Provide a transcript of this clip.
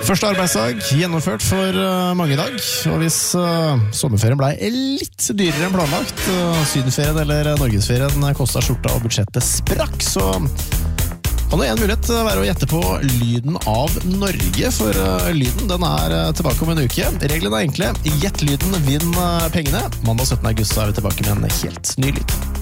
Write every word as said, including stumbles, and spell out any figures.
Første arbeidsdag gjennomført for mange i dag, og hvis uh, sommerferien ble litt dyrere enn planlagt, uh, sydenferien eller norgesferien kostet skjorta og budsjettet sprakk, så kan det en mulighet være å gjette på lyden av Norge, for uh, lyden den er uh, tilbake om en uke. Reglene er enkle, gjett lyden, vinn uh, pengene. Mandag syttende august er vi tilbake med en helt ny lyd.